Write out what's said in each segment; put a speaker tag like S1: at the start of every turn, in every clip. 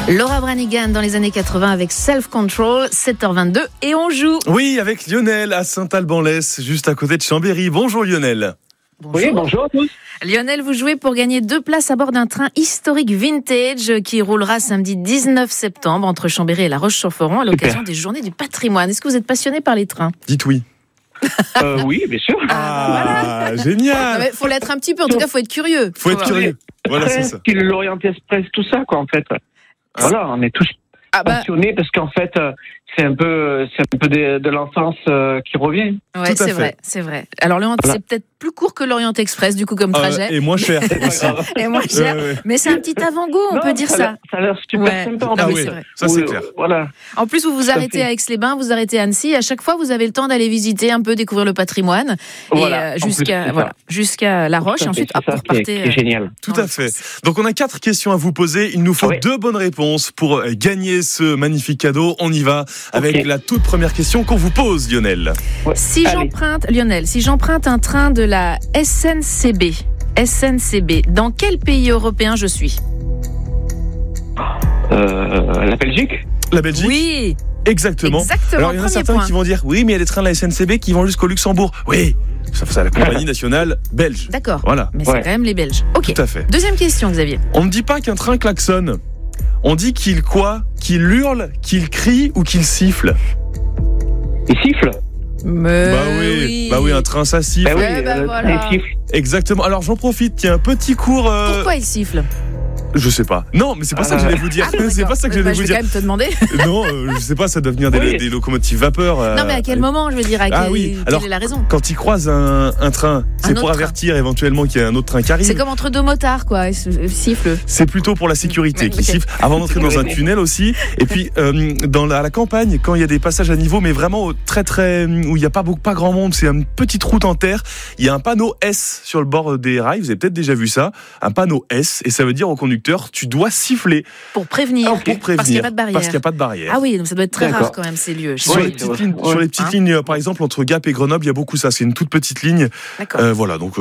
S1: Laura Branigan dans les années 80 avec Self Control, 7h22 et on joue.
S2: Oui, avec Lionel à Saint-Alban-l'Hesse, juste à côté de Chambéry. Bonjour Lionel.
S1: Bonjour.
S3: Oui, bonjour à tous.
S1: Lionel, vous jouez pour gagner 2 places à bord d'un train historique vintage qui roulera samedi 19 septembre entre Chambéry et La Roche-sur-Foron à l'occasion des Journées du patrimoine. Est-ce que vous êtes passionné par les trains ?
S2: Dites oui.
S3: Oui, bien sûr.
S2: Ah, génial.
S1: Il faut l'être un petit peu, en tout cas, il faut être curieux.
S2: Faut être curieux. Voilà, c'est ça.
S3: Puis l'Orient Express, tout ça, quoi, en fait. Voilà, on est tous passionnés parce qu'en fait, c'est un peu de l'enfance qui revient.
S1: Ouais, c'est vrai. Alors, c'est peut-être plus court que l'Orient Express, du coup, comme trajet.
S2: Et moins cher aussi.
S1: Et moins cher. Mais c'est un petit avant-goût, on peut dire ça.
S3: Ça a l'air super sympa.
S1: Ah oui, c'est vrai.
S2: Ça c'est clair.
S3: Voilà.
S1: En plus, vous vous arrêtez à Aix-les-Bains, vous arrêtez à Annecy. À chaque fois, vous avez le temps d'aller visiter un peu, découvrir le patrimoine.
S3: Voilà,
S1: et jusqu'à La Roche. Et ensuite, vous repartez.
S3: C'est génial.
S2: Tout à fait. Donc, on a 4 questions à vous poser. Il nous faut 2 bonnes réponses pour gagner ce magnifique cadeau. On y va avec la toute première question qu'on vous pose, Lionel.
S3: Ouais.
S1: Si j'emprunte un train de la SNCB, dans quel pays européen je suis ?
S3: La Belgique ?
S2: La Belgique ?
S1: Oui.
S2: Exactement. Alors, il y en a certains qui vont dire, oui, mais il y a des trains de la SNCB qui vont jusqu'au Luxembourg. Oui, c'est la compagnie nationale belge.
S1: D'accord.
S2: Voilà.
S1: Mais c'est quand même les Belges. Ok.
S2: Tout à fait.
S1: Deuxième question, Xavier.
S2: On ne dit pas qu'un train klaxonne. On dit qu'il hurle, qu'il crie ou qu'il siffle.
S3: Il siffle ?
S2: Bah oui, un train ça siffle.
S1: Voilà.
S3: Il siffle.
S2: Exactement. Alors j'en profite, il y a un petit cours.
S1: Pourquoi il siffle ?
S2: Je sais pas. Non, mais c'est pas ça que j'allais vous dire. C'est pas ça que j'allais vous dire.
S1: Je vais quand même te demander.
S2: Non, je sais pas, ça doit venir des locomotives vapeur.
S1: Non, mais à quel moment, je veux dire, quelle est la raison ?
S2: Quand ils croisent un train, c'est pour avertir éventuellement qu'il y a un autre train qui arrive.
S1: C'est comme entre 2 motards, quoi. Ils sifflent.
S2: C'est plutôt pour la sécurité qui siffle avant d'entrer dans un tunnel aussi. Et puis à la campagne, quand il y a des passages à niveau, mais vraiment très très où il n'y a pas grand monde, c'est une petite route en terre. Il y a un panneau S sur le bord des rails. Vous avez peut-être déjà vu ça, un panneau S, et ça veut dire au conducteur, tu dois siffler
S1: pour prévenir. Parce qu'il n'y a pas de barrière. Ah oui, donc ça doit être très rare quand même ces lieux.
S2: Sur les petites lignes, par exemple entre Gap et Grenoble, il y a beaucoup ça. C'est une toute petite ligne. Voilà, donc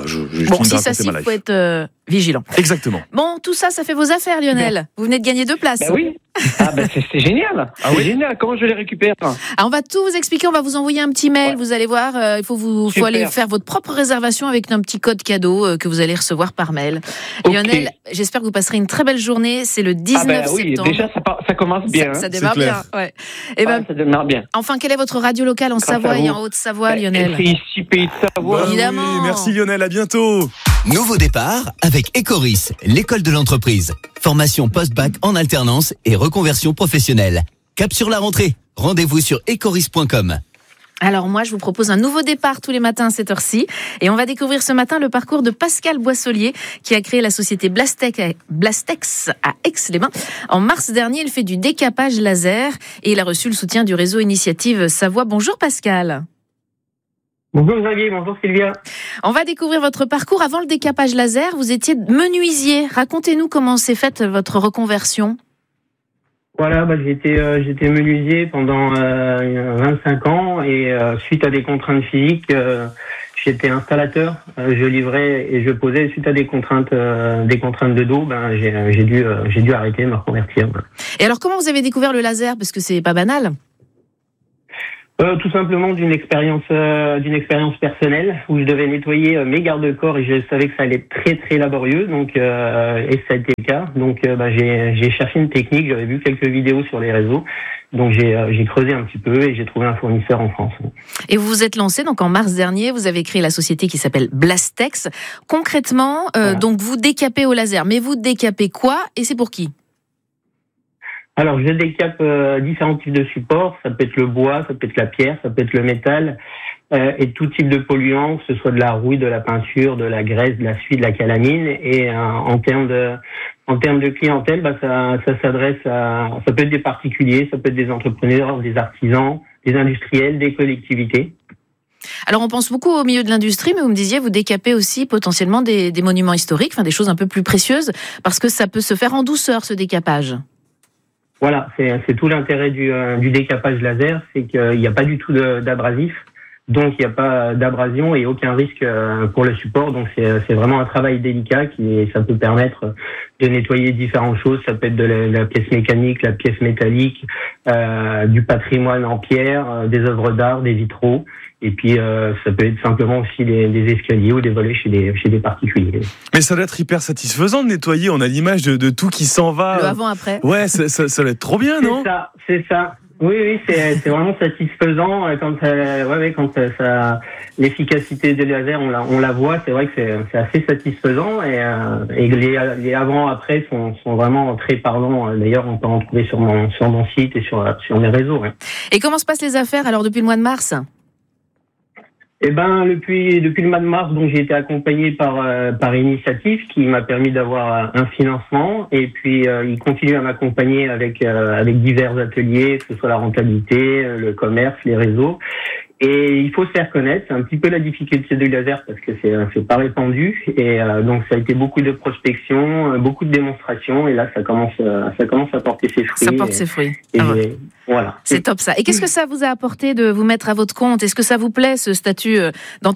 S1: si ça siffle, il faut être vigilant.
S2: Exactement.
S1: Bon, tout ça, ça fait vos affaires, Lionel. Vous venez de gagner 2 places.
S3: Oui. C'est génial. C'est génial. Comment je les récupère ?
S1: On va tout vous expliquer. On va vous envoyer un petit mail. Vous allez voir. Il faut aller faire votre propre réservation avec un petit code cadeau que vous allez recevoir par mail. Lionel, j'espère que vous passerez une très belle journée. C'est le 19 septembre.
S3: Déjà, ça commence bien.
S1: Ça démarre bien. Ouais.
S3: Ça démarre bien.
S1: Enfin, quelle est votre radio locale en Savoie et en Haute-Savoie, Lionel ?
S3: C'est ici, Pays de Savoie.
S1: Évidemment.
S2: Oui, merci Lionel. À bientôt.
S4: Nouveau départ avec Ecoris, l'école de l'entreprise. Formation post-bac en alternance et reconversion professionnelle. Cap sur la rentrée. Rendez-vous sur ecoris.com.
S1: Alors moi, je vous propose un nouveau départ tous les matins à cette heure-ci. Et on va découvrir ce matin le parcours de Pascal Boisselier, qui a créé la société Blastex à Aix-les-Bains. En mars dernier, il fait du décapage laser et il a reçu le soutien du réseau Initiative Savoie. Bonjour Pascal.
S5: Bonjour Xavier, bonjour Sylvia.
S1: On va découvrir votre parcours. Avant le décapage laser, vous étiez menuisier. Racontez-nous comment s'est faite votre reconversion.
S5: Voilà, j'étais menuisier pendant 25 ans et suite à des contraintes physiques, j'étais installateur. Je livrais et je posais. Suite à des contraintes de dos, j'ai dû arrêter, me reconvertir. Voilà.
S1: Et alors, comment vous avez découvert le laser ? Parce que c'est pas banal.
S5: Tout simplement d'une expérience personnelle où je devais nettoyer mes garde-corps et je savais que ça allait être très très laborieux, donc et ça a été le cas. Donc j'ai cherché une technique, j'avais vu quelques vidéos sur les réseaux, donc j'ai creusé un petit peu et j'ai trouvé un fournisseur en France.
S1: Et vous vous êtes lancé donc en mars dernier, vous avez créé la société qui s'appelle Blastex. Concrètement, donc vous décapez au laser, mais vous décapez quoi et c'est pour qui ?
S5: Alors, je décape différents types de supports. Ça peut être le bois, ça peut être la pierre, ça peut être le métal, et tout type de polluants, que ce soit de la rouille, de la peinture, de la graisse, de la suie, de la calamine. Et en termes de clientèle, ça s'adresse ça peut être des particuliers, ça peut être des entrepreneurs, des artisans, des industriels, des collectivités.
S1: Alors on pense beaucoup au milieu de l'industrie, mais vous me disiez, vous décapez aussi potentiellement des monuments historiques, enfin des choses un peu plus précieuses, parce que ça peut se faire en douceur, ce décapage.
S5: Voilà, c'est tout l'intérêt du décapage laser, c'est qu'il n'y a pas du tout d'abrasif. Donc il n'y a pas d'abrasion et aucun risque pour le support. Donc c'est vraiment un travail délicat ça peut permettre de nettoyer différentes choses. Ça peut être de la pièce mécanique, la pièce métallique, du patrimoine en pierre, des œuvres d'art, des vitraux. Et puis ça peut être simplement aussi des escaliers ou des volets chez des particuliers.
S2: Mais ça doit être hyper satisfaisant de nettoyer. On a l'image de tout qui s'en va.
S1: Le avant-après.
S2: Ouais, ça doit être trop bien, non ?
S5: C'est ça. Oui, c'est vraiment satisfaisant quand l'efficacité des lasers, on la voit. C'est vrai que c'est assez satisfaisant et les avant-après sont vraiment très parlants. D'ailleurs, on peut en trouver sur mon site et sur mes réseaux. Ouais.
S1: Et comment se passent les affaires alors depuis le mois de mars ?
S5: Eh ben, depuis le mois de mars, donc j'ai été accompagné par Initiative qui m'a permis d'avoir un financement et puis il continue à m'accompagner avec divers ateliers, que ce soit la rentabilité, le commerce, les réseaux. Et il faut se faire connaître. C'est un petit peu la difficulté du laser parce que c'est pas répandu et donc ça a été beaucoup de prospection, beaucoup de démonstrations et là ça commence à porter ses fruits.
S1: Ça porte ses fruits.
S5: Voilà.
S1: C'est top ça. Et qu'est-ce que ça vous a apporté de vous mettre à votre compte ? Est-ce que ça vous plaît ce statut d'entrepreneur ?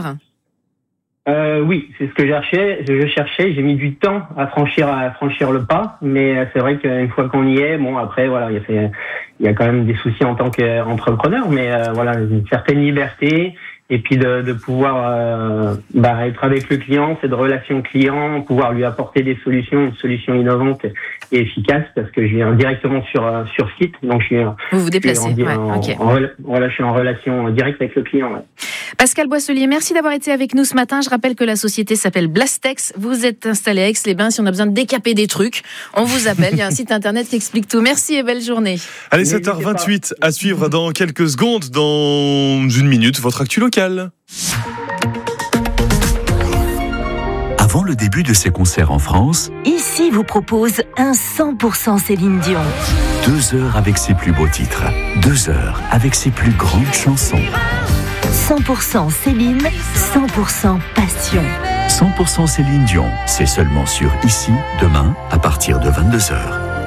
S5: Oui, c'est ce que je cherchais. J'ai mis du temps à franchir le pas, mais c'est vrai qu'une fois qu'on y est, bon après voilà, il y a quand même des soucis en tant qu'entrepreneur, mais voilà, une certaine liberté et puis de pouvoir être avec le client, cette relation client, pouvoir lui apporter une solution innovante et efficace parce que je viens directement sur site, donc
S1: vous vous déplacez.
S5: Je suis en relation directe avec le client. Ouais.
S1: Pascal Boisselier, merci d'avoir été avec nous ce matin. Je rappelle que la société s'appelle Blastex. Vous êtes installé à Aix-les-Bains. Si on a besoin de décaper des trucs, on vous appelle. Il y a un site internet qui explique tout. Merci et belle journée.
S2: Allez, 7h28 à suivre dans quelques secondes, dans une minute, votre actu locale.
S6: Avant le début de ses concerts en France,
S7: Ici vous propose un 100% Céline Dion.
S6: 2 heures avec ses plus beaux titres, 2 heures avec ses plus grandes chansons.
S7: 100% Céline, 100% passion.
S6: 100% Céline Dion, c'est seulement sur Ici, demain, à partir de 22h.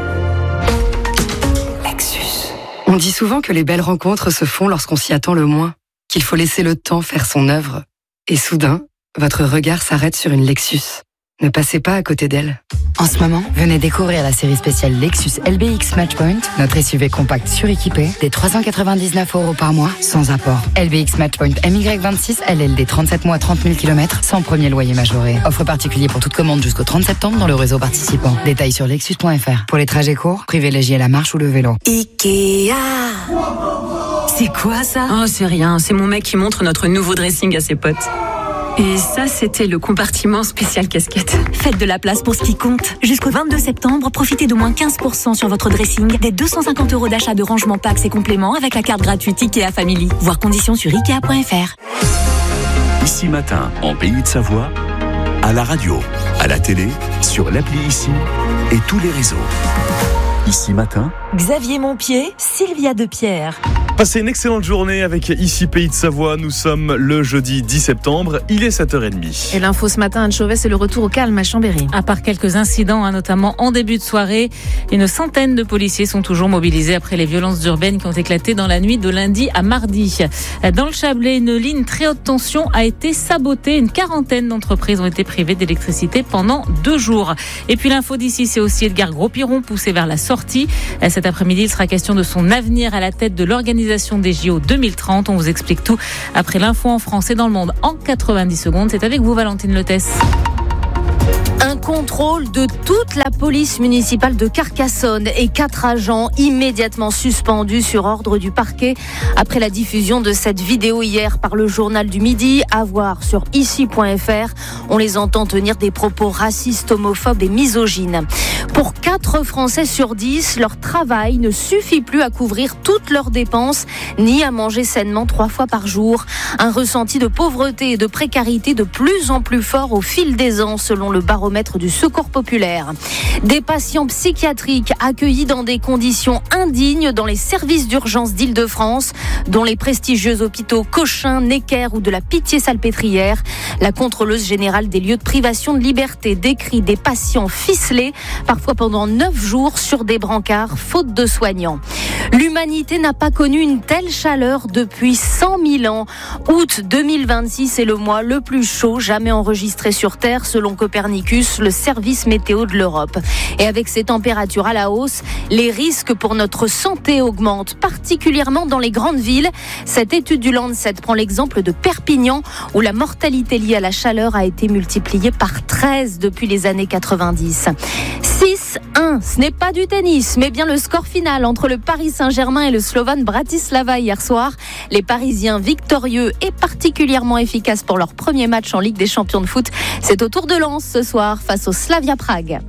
S8: Lexus. On dit souvent que les belles rencontres se font lorsqu'on s'y attend le moins, qu'il faut laisser le temps faire son œuvre. Et soudain, votre regard s'arrête sur une Lexus. Ne passez pas à côté d'elle.
S9: En ce moment, venez découvrir la série spéciale Lexus LBX Matchpoint, notre SUV compact suréquipé, des 399 € par mois, sans apport. LBX Matchpoint MY26, LLD 37 mois, 30 000 km, sans premier loyer majoré. Offre particulier pour toute commande jusqu'au 30 septembre dans le réseau participant. Détails sur lexus.fr. Pour les trajets courts, privilégiez la marche ou le vélo.
S10: Ikea. C'est quoi ça ?
S11: Oh, c'est rien, c'est mon mec qui montre notre nouveau dressing à ses potes. Et ça, c'était le compartiment spécial casquette.
S10: Faites de la place pour ce qui compte. Jusqu'au 22 septembre, profitez de moins 15% sur votre dressing, des 250 € d'achat de rangement packs et compléments avec la carte gratuite Ikea Family. Voir conditions sur Ikea.fr.
S6: Ici Matin, en Pays de Savoie, à la radio, à la télé, sur l'appli Ici et tous les réseaux. Ici Matin,
S7: Xavier Montpied, Sylvia Depierre.
S2: Passez une excellente journée avec Ici Pays de Savoie. Nous sommes le jeudi 10 septembre. Il est 7h30.
S1: Et l'info ce matin, Anne Chauvet, c'est le retour au calme à Chambéry.
S12: À part quelques incidents, notamment en début de soirée, une centaine de policiers sont toujours mobilisés après les violences urbaines qui ont éclaté dans la nuit de lundi à mardi. Dans le Chablais, une ligne très haute tension a été sabotée. Une quarantaine d'entreprises ont été privées d'électricité pendant 2 jours. Et puis l'info d'ici, c'est aussi Edgar Gros-Piron poussé vers la sortie. Cet après-midi, il sera question de son avenir à la tête de l'organisation des JO 2030. On vous explique tout après l'info en France et dans le monde en 90 secondes. C'est avec vous, Valentine Letès.
S13: Un contrôle de toute la police municipale de Carcassonne et 4 agents immédiatement suspendus sur ordre du parquet après la diffusion de cette vidéo hier par le journal du Midi. À voir sur ici.fr. On les entend tenir des propos racistes, homophobes et misogynes. Pour 4 Français sur 10, leur travail ne suffit plus à couvrir toutes leurs dépenses ni à manger sainement 3 fois par jour. Un ressenti de pauvreté et de précarité de plus en plus fort au fil des ans selon le baromètre du Secours populaire. Des patients psychiatriques accueillis dans des conditions indignes dans les services d'urgence d'Île-de-France, dont les prestigieux hôpitaux Cochin, Necker ou de la Pitié-Salpêtrière. La contrôleuse générale des lieux de privation de liberté décrit des patients ficelés, parfois pendant 9 jours sur des brancards, faute de soignants. L'humanité n'a pas connu une telle chaleur depuis 100 000 ans. Août 2026 est le mois le plus chaud jamais enregistré sur Terre, selon Copernicus, le service météo de l'Europe. Et avec ces températures à la hausse, les risques pour notre santé augmentent, particulièrement dans les grandes villes. Cette étude du Lancet prend l'exemple de Perpignan, où la mortalité liée à la chaleur a été multipliée par 13 depuis les années 90. 6-1, ce n'est pas du tennis, mais bien le score final entre le Paris Saint-Germain et le Slovan Bratislava hier soir. Les Parisiens victorieux et particulièrement efficaces pour leur premier match en Ligue des Champions de foot. C'est au tour de Lens ce soir face au Slavia Prague.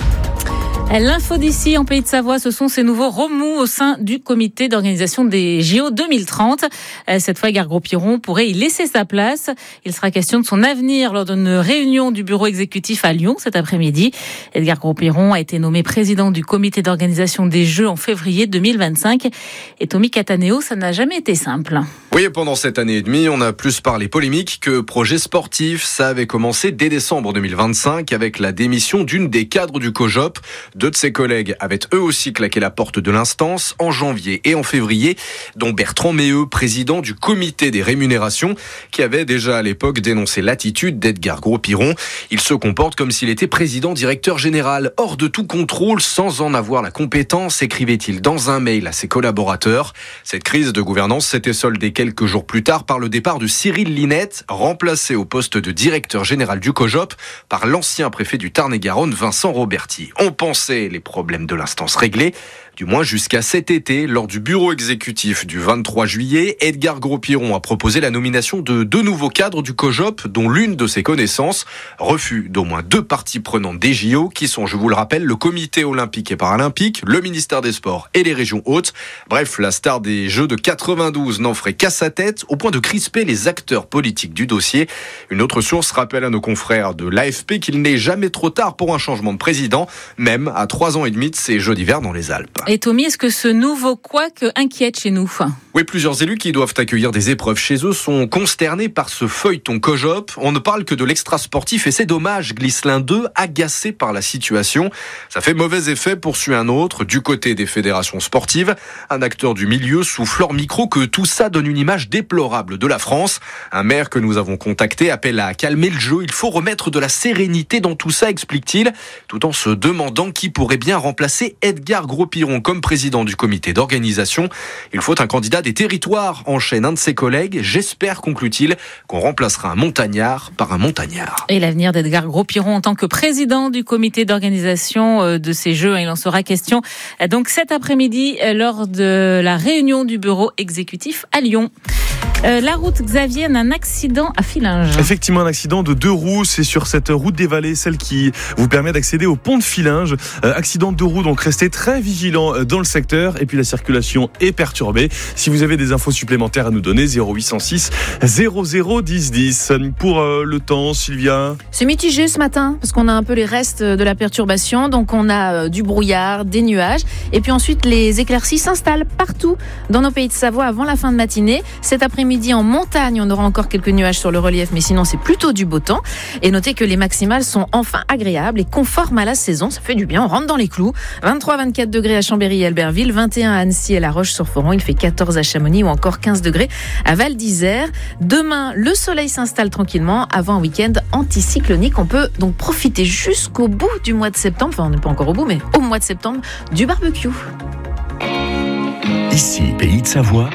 S12: L'info d'ici en Pays de Savoie, ce sont ces nouveaux remous au sein du comité d'organisation des JO 2030. Cette fois, Edgar Gros-Piron pourrait y laisser sa place. Il sera question de son avenir lors d'une réunion du bureau exécutif à Lyon cet après-midi. Edgar Gros-Piron a été nommé président du comité d'organisation des Jeux en février 2025. Et Tommy Cataneo, ça n'a jamais été simple.
S14: Oui, pendant cette année et demie, on a plus parlé polémique que projet sportif. Ça avait commencé dès décembre 2025 avec la démission d'une des cadres du COJOP. 2 de ses collègues avaient eux aussi claqué la porte de l'instance en janvier et en février, dont Bertrand Méheux, président du comité des rémunérations, qui avait déjà à l'époque dénoncé l'attitude d'Edgar Gros-Piron. Il se comporte comme s'il était président-directeur général, hors de tout contrôle, sans en avoir la compétence, écrivait-il dans un mail à ses collaborateurs. Cette crise de gouvernance s'était soldée quelques jours plus tard par le départ de Cyril Linette, remplacé au poste de directeur général du COJOP par l'ancien préfet du Tarn-et-Garonne, Vincent Roberti. On pensait les problèmes de l'instance réglés, du moins jusqu'à cet été. Lors du bureau exécutif du 23 juillet, Edgar Gros-Piron a proposé la nomination de 2 nouveaux cadres du COJOP, dont l'une de ses connaissances. Refus d'au moins 2 parties prenantes des JO, qui sont, je vous le rappelle, le comité olympique et paralympique, le ministère des Sports et les régions hautes. Bref, la star des Jeux de 92 n'en ferait qu'à sa tête, au point de crisper les acteurs politiques du dossier. Une autre source rappelle à nos confrères de l'AFP qu'il n'est jamais trop tard pour un changement de président, même à 3 ans et demi de ces Jeux d'hiver dans les Alpes.
S12: Et Tommy, est-ce que ce nouveau couac inquiète chez nous ?
S14: Oui, plusieurs élus qui doivent accueillir des épreuves chez eux sont consternés par ce feuilleton COJOP. On ne parle que de l'extra-sportif et c'est dommage, glisse l'un d'eux, agacé par la situation. Ça fait mauvais effet, poursuit un autre, du côté des fédérations sportives. Un acteur du milieu souffle hors micro que tout ça donne une image déplorable de la France. Un maire que nous avons contacté appelle à calmer le jeu. Il faut remettre de la sérénité dans tout ça, explique-t-il, tout en se demandant qui pourrait bien remplacer Edgar Gros-Piron comme président du comité d'organisation. Il faut un candidat des territoires, enchaîne un de ses collègues. J'espère, conclut-il, qu'on remplacera un montagnard par un montagnard.
S12: Et l'avenir d'Edgar Gros-Piron en tant que président du comité d'organisation de ces Jeux, il en sera question donc cet après-midi lors de la réunion du bureau exécutif à Lyon. La route, Xavier, un accident à Fillinges.
S2: Effectivement, un accident de 2 roues. C'est sur cette route des Vallées, celle qui vous permet d'accéder au pont de Fillinges. Accident de 2 roues, donc restez très vigilants dans le secteur. Et puis la circulation est perturbée. Si vous avez des infos supplémentaires à nous donner, 0806 00 10 10. Pour le temps, Sylvia.
S1: C'est mitigé ce matin, parce qu'on a un peu les restes de la perturbation. Donc on a du brouillard, des nuages. Et puis ensuite, les éclaircies s'installent partout dans nos pays de Savoie avant la fin de matinée. Cet après-midi, en montagne, on aura encore quelques nuages sur le relief, mais sinon c'est plutôt du beau temps. Et notez que les maximales sont enfin agréables et conformes à la saison. Ça fait du bien, on rentre dans les clous. 23-24 degrés à Chambéry et Albertville, 21 à Annecy et La Roche-sur-Foron, il fait 14 à Chamonix ou encore 15 degrés à Val d'Isère. Demain, le soleil s'installe tranquillement avant un week-end anticyclonique. On peut donc profiter jusqu'au bout du mois de septembre, enfin on n'est pas encore au bout, mais au mois de septembre, du barbecue.
S6: Ici, Pays de Savoie.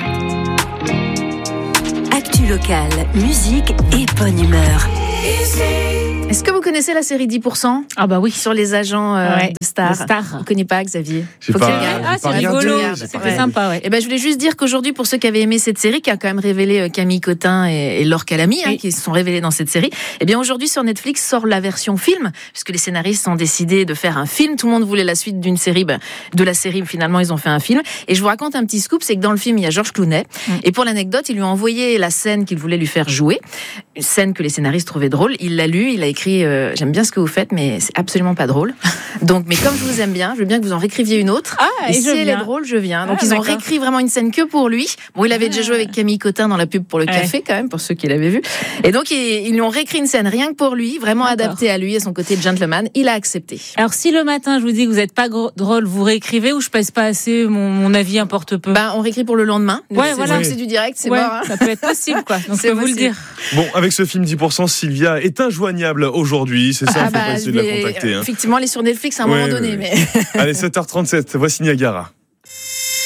S7: Actu locale, musique et bonne humeur.
S1: Est-ce que vous connaissez la série 10% ?
S12: Ah bah oui.
S1: Sur les agents de stars. Vous ne connaissez pas, Xavier ?
S12: C'est rigolo, c'était sympa. Ouais.
S1: Et ben, je voulais juste dire qu'aujourd'hui, pour ceux qui avaient aimé cette série, qui a quand même révélé Camille Cotin et Laure Calamy, qui se sont révélés dans cette série, et bien aujourd'hui sur Netflix sort la version film, puisque les scénaristes ont décidé de faire un film. Tout le monde voulait la suite d'une série, de la série, finalement ils ont fait un film. Et je vous raconte un petit scoop, c'est que dans le film il y a Georges Clooney, et pour l'anecdote, ils lui ont envoyé la scène qu'il voulait lui faire jouer, une scène que les scénaristes trouvaient drôle. Il l'a lu, il a écrit écrit j'aime bien ce que vous faites, mais c'est absolument pas drôle. Donc, mais comme je vous aime bien, je veux bien que vous en réécriviez une autre. Et si elle est drôle, je viens. Donc, ils ont réécrit vraiment une scène que pour lui. Bon, il avait déjà joué avec Camille Cotin dans la pub pour le café, quand même, pour ceux qui l'avaient vu. Et donc, ils lui ont réécrit une scène rien que pour lui, vraiment adaptée à lui, à son côté de gentleman. Il a accepté.
S12: Alors, si le matin, je vous dis que vous n'êtes pas drôle, vous réécrivez ou je pèse pas assez, mon avis importe peu?
S1: On réécrit pour le lendemain. C'est du direct, c'est mort. Hein.
S12: Ça peut être possible, quoi. Donc, je peux vous le dire.
S2: Bon, avec ce film 10%, Sylvia est injoignable aujourd'hui. C'est ça, faut pas essayer de la contacter.
S1: Effectivement, elle est sur Netflix à un moment donné. Mais...
S2: Allez, 7h37, voici Niagara.